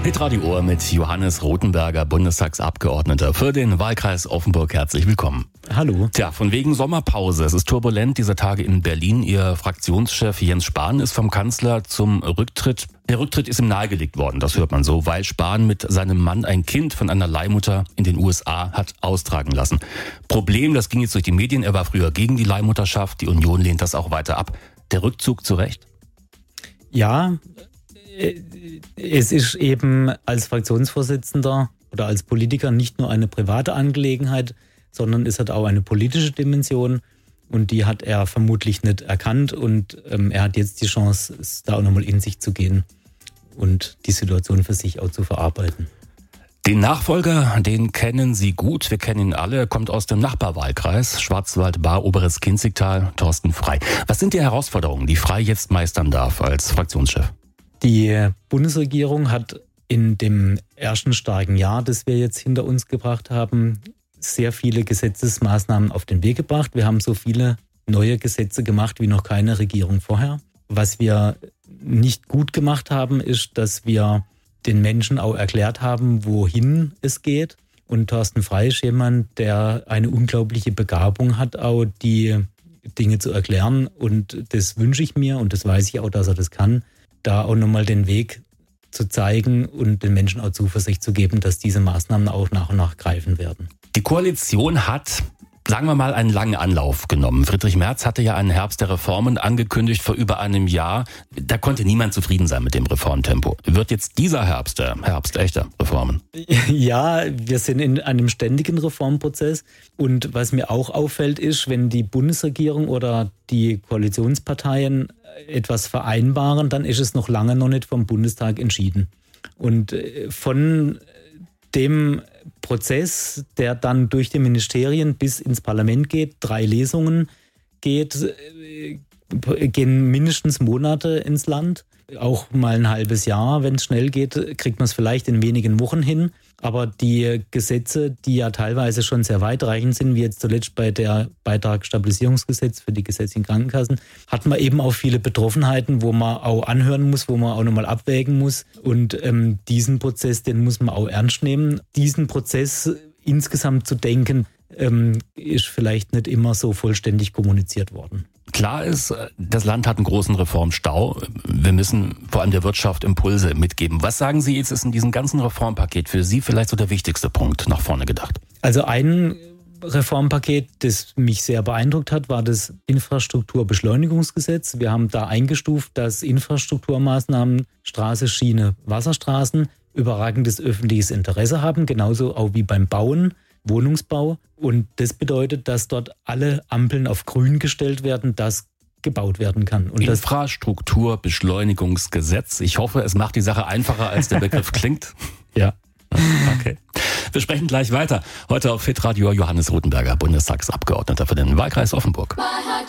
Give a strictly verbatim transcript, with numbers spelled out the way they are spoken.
Hitradio Ohr mit Johannes Rothenberger, Bundestagsabgeordneter für den Wahlkreis Offenburg. Herzlich willkommen. Hallo. Tja, von wegen Sommerpause. Es ist turbulent dieser Tage in Berlin. Ihr Fraktionschef Jens Spahn ist vom Kanzler zum Rücktritt. Der Rücktritt ist ihm nahegelegt worden, das hört man so, weil Spahn mit seinem Mann ein Kind von einer Leihmutter in den U S A hat austragen lassen. Problem, das ging jetzt durch die Medien, er war früher gegen die Leihmutterschaft, die Union lehnt das auch weiter ab. Der Rückzug zu Recht? Ja, es ist eben als Fraktionsvorsitzender oder als Politiker nicht nur eine private Angelegenheit, sondern es hat auch eine politische Dimension und die hat er vermutlich nicht erkannt und ähm, er hat jetzt die Chance, es da auch nochmal in sich zu gehen und die Situation für sich auch zu verarbeiten. Den Nachfolger, den kennen Sie gut, wir kennen ihn alle, er kommt aus dem Nachbarwahlkreis Schwarzwald-Baar, Oberes Kinzigtal, Thorsten Frey. Was sind die Herausforderungen, die Frey jetzt meistern darf als Fraktionschef? Die Bundesregierung hat in dem ersten starken Jahr, das wir jetzt hinter uns gebracht haben, sehr viele Gesetzesmaßnahmen auf den Weg gebracht. Wir haben so viele neue Gesetze gemacht wie noch keine Regierung vorher. Was wir nicht gut gemacht haben, ist, dass wir den Menschen auch erklärt haben, wohin es geht. Und Thorsten Frey ist jemand, der eine unglaubliche Begabung hat, auch die Dinge zu erklären. Und das wünsche ich mir und das weiß ich auch, dass er das kann, da auch nochmal den Weg zu zeigen und den Menschen auch Zuversicht zu geben, dass diese Maßnahmen auch nach und nach greifen werden. Die Koalition hat, sagen wir mal, einen langen Anlauf genommen. Friedrich Merz hatte ja einen Herbst der Reformen angekündigt vor über einem Jahr. Da konnte niemand zufrieden sein mit dem Reformtempo. Wird jetzt dieser Herbst der Herbst echter Reformen? Ja, wir sind in einem ständigen Reformprozess. Und was mir auch auffällt, ist, wenn die Bundesregierung oder die Koalitionsparteien etwas vereinbaren, dann ist es noch lange noch nicht vom Bundestag entschieden. Und von dem Prozess, der dann durch die Ministerien bis ins Parlament geht, drei Lesungen geht, gehen mindestens Monate ins Land. Auch mal ein halbes Jahr, wenn es schnell geht, kriegt man es vielleicht in wenigen Wochen hin. Aber die Gesetze, die ja teilweise schon sehr weitreichend sind, wie jetzt zuletzt bei der Beitragsstabilisierungsgesetz für die gesetzlichen Krankenkassen, hat man eben auch viele Betroffenheiten, wo man auch anhören muss, wo man auch nochmal abwägen muss. Und ähm, diesen Prozess, den muss man auch ernst nehmen. Diesen Prozess insgesamt zu denken, ähm, ist vielleicht nicht immer so vollständig kommuniziert worden. Klar ist, das Land hat einen großen Reformstau. Wir müssen vor allem der Wirtschaft Impulse mitgeben. Was sagen Sie jetzt, ist in diesem ganzen Reformpaket für Sie vielleicht so der wichtigste Punkt nach vorne gedacht? Also ein Reformpaket, das mich sehr beeindruckt hat, war das Infrastrukturbeschleunigungsgesetz. Wir haben da eingestuft, dass Infrastrukturmaßnahmen, Straße, Schiene, Wasserstraßen überragendes öffentliches Interesse haben, genauso auch wie beim Bauen. Wohnungsbau. Und das bedeutet, dass dort alle Ampeln auf grün gestellt werden, dass gebaut werden kann. Und Infrastrukturbeschleunigungsgesetz. Ich hoffe, es macht die Sache einfacher, als der Begriff klingt. Ja. Okay. Wir sprechen gleich weiter. Heute auf Hitradio Johannes Rothenberger, Bundestagsabgeordneter für den Wahlkreis Offenburg.